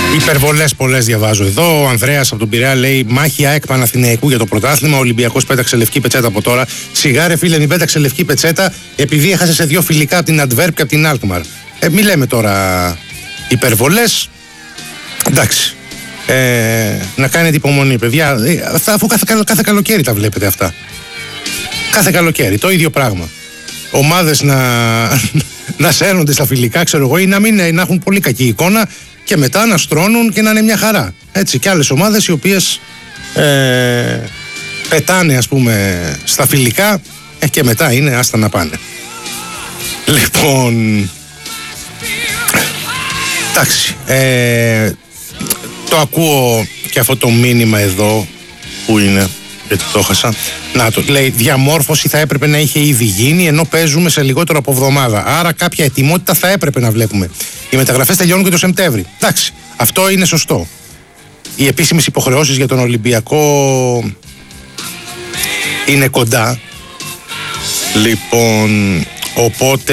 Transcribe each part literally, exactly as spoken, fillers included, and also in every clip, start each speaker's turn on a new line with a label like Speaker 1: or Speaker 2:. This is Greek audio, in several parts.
Speaker 1: Υπερβολές πολλές διαβάζω εδώ. Ο Ανδρέας από τον Πειραιά λέει: μάχη ΑΕΚ Παναθηναϊκού για το πρωτάθλημα. Ο Ολυμπιακός πέταξε λευκή πετσέτα από τώρα. Σιγάρε φίλε, μην πέταξε λευκή πετσέτα επειδή έχασε σε δύο φιλικά από την Αντβέρπ και από την Αλκμαρ. Ε, μη λέμε τώρα υπερβολές. Εντάξει. Ε, να κάνετε υπομονή, παιδιά. Αυτά, αφού κάθε, κάθε καλοκαίρι τα βλέπετε αυτά. Κάθε καλοκαίρι το ίδιο πράγμα. Ομάδες να, να σέρνονται στα φιλικά, ξέρω εγώ, ή να, μην, να έχουν πολύ κακή εικόνα και μετά να στρώνουν και να είναι μια χαρά. Έτσι, και άλλες ομάδες οι οποίες ε, πετάνε, ας πούμε, στα φιλικά ε, και μετά είναι άστα να πάνε. Λοιπόν, εντάξει, ε, το ακούω και αυτό το μήνυμα εδώ που είναι, γιατί το έχασα. Να το λέει: διαμόρφωση θα έπρεπε να είχε ήδη γίνει, ενώ παίζουμε σε λιγότερο από εβδομάδα. Άρα κάποια ετοιμότητα θα έπρεπε να βλέπουμε. Οι μεταγραφές τελειώνουν και το Σεπτέμβρη. Εντάξει, αυτό είναι σωστό. Οι επίσημες υποχρεώσεις για τον Ολυμπιακό είναι κοντά. Λοιπόν, οπότε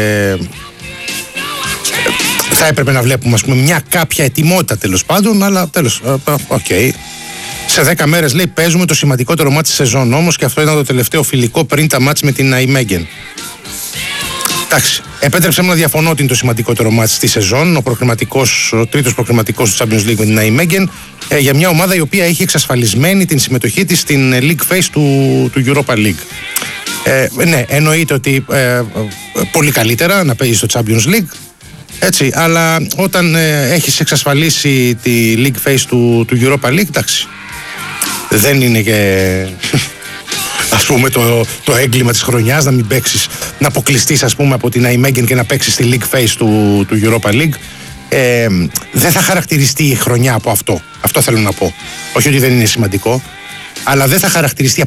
Speaker 1: θα έπρεπε να βλέπουμε, ας πούμε, μια κάποια ετοιμότητα τέλος πάντων, αλλά τέλος, οκ. Okay. Σε δέκα μέρες, λέει, παίζουμε το σημαντικότερο μάτς της σεζόν όμως, και αυτό ήταν το τελευταίο φιλικό πριν τα μάτς με την Ναϊμέγεν. Εντάξει, επέτρεψε μου να διαφωνώ ότι είναι το σημαντικότερο μάτς στη σεζόν, ο, ο τρίτος προκριματικός του Champions League με την Ναϊμέγεν, ε, για μια ομάδα η οποία έχει εξασφαλισμένη την συμμετοχή της στην League Phase του, του Europa League. Ε, ναι, εννοείται ότι ε, ε, πολύ καλύτερα να παίζει στο Champions League, έτσι, αλλά όταν ε, έχεις εξασφαλίσει τη League Phase του, του Europa League, εντάξει, δεν είναι και ας πούμε το, το έγκλημα της χρονιάς να μην παίξεις, να αποκλειστείς, ας πούμε, από την Ναϊμέγεν και να παίξεις τη League Phase του, του Europa League. Ε, δεν θα χαρακτηριστεί η χρονιά από αυτό. Αυτό θέλω να πω. Όχι ότι δεν είναι σημαντικό, αλλά δεν θα χαρακτηριστεί